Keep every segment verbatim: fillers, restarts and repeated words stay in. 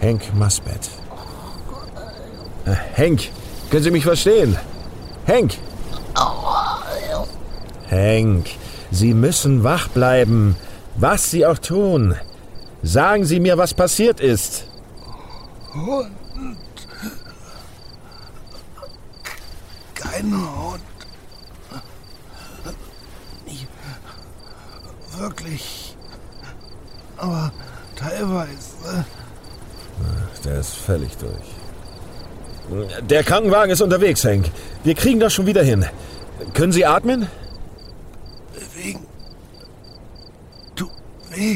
Hank Musbat. Äh, Hank, können Sie mich verstehen? Hank! Hank, Sie müssen wach bleiben, was Sie auch tun. Sagen Sie mir, was passiert ist. Hund. Kein Hund. Nicht wirklich. Aber teilweise. Der ist völlig durch. Der Krankenwagen ist unterwegs, Hank. Wir kriegen das schon wieder hin. Können Sie atmen? Bewegen. Tut weh.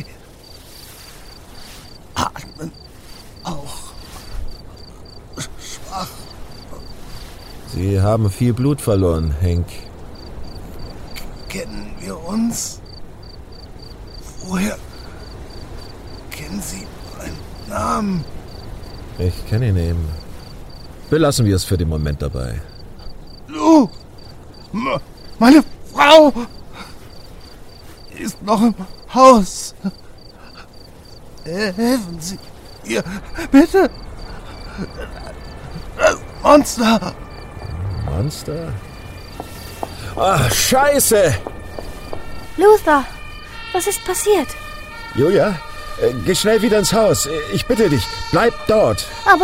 Atmen auch. Schwach. Sie haben viel Blut verloren, Hank. Kennen wir uns? Woher kennen Sie meinen Namen? Ich kenne ihn eben. Belassen wir es für den Moment dabei. Lou! M- Meine Frau ist noch im Haus. Helfen Sie ihr, bitte. Das Monster. Monster? Ach, Scheiße! Luther, was ist passiert? Julia, äh, geh schnell wieder ins Haus. Ich bitte dich, bleib dort. Aber